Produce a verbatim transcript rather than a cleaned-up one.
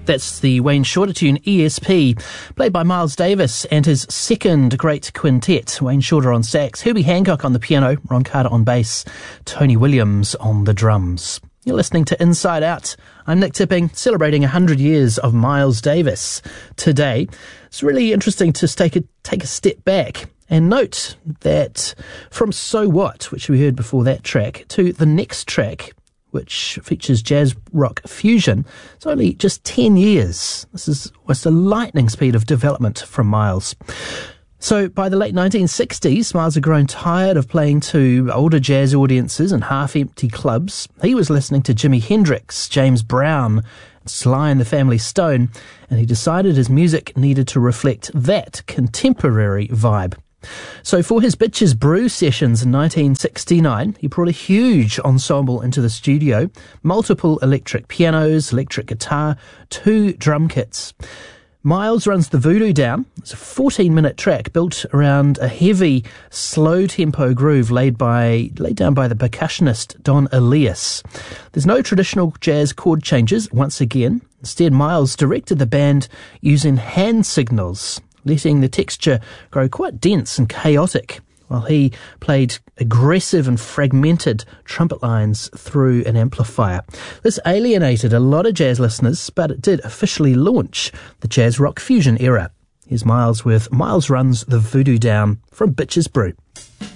That's the Wayne Shorter tune E S P, played by Miles Davis and his second great quintet. Wayne Shorter on sax, Herbie Hancock on the piano, Ron Carter on bass, Tony Williams on the drums. You're listening to Inside Out. I'm Nick Tipping, celebrating one hundred years of Miles Davis today. It's really interesting to take a, take a step back and note that from So What, which we heard before that track, to the next track, which features jazz rock fusion, it's only just ten years. This is almost a lightning speed of development from Miles. So by the late nineteen sixties, Miles had grown tired of playing to older jazz audiences and half-empty clubs. He was listening to Jimi Hendrix, James Brown, Sly and the Family Stone, and he decided his music needed to reflect that contemporary vibe. So for his Bitches Brew sessions in nineteen sixty-nine, he brought a huge ensemble into the studio, multiple electric pianos, electric guitar, two drum kits. Miles runs the Voodoo Down. It's a fourteen-minute track built around a heavy, slow-tempo groove laid by laid down by the percussionist Don Elias. There's no traditional jazz chord changes, once again. Instead, Miles directed the band using hand signals, letting the texture grow quite dense and chaotic, while he played aggressive and fragmented trumpet lines through an amplifier. This alienated a lot of jazz listeners, but it did officially launch the jazz rock fusion era. Here's Miles with Miles Runs the Voodoo Down from Bitches Brew.